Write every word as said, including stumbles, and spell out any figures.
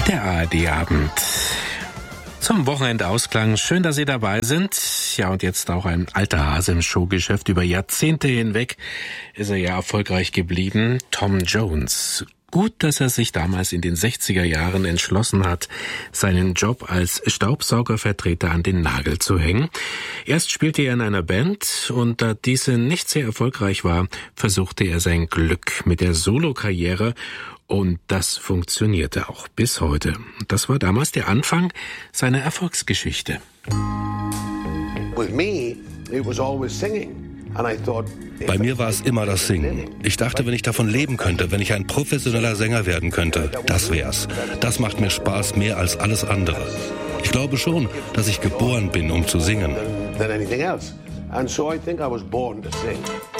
Der A R D-Abend zum Wochenendausklang. Schön, dass Sie dabei sind. Ja, und jetzt auch ein alter Hase im Showgeschäft. Über Jahrzehnte hinweg ist er ja erfolgreich geblieben. Tom Jones. Gut, dass er sich damals in den sechziger Jahren entschlossen hat, seinen Job als Staubsaugervertreter an den Nagel zu hängen. Erst spielte er in einer Band und da diese nicht sehr erfolgreich war, versuchte er sein Glück mit der Solokarriere und das funktionierte auch bis heute. Das war damals der Anfang seiner Erfolgsgeschichte. With me, it was always singing. Bei mir war es immer das Singen. Ich dachte, wenn ich davon leben könnte, wenn ich ein professioneller Sänger werden könnte, das wär's. Das macht mir Spaß mehr als alles andere. Ich glaube schon, dass ich geboren bin, um zu singen. Than anything else. And so I think I was born to sing.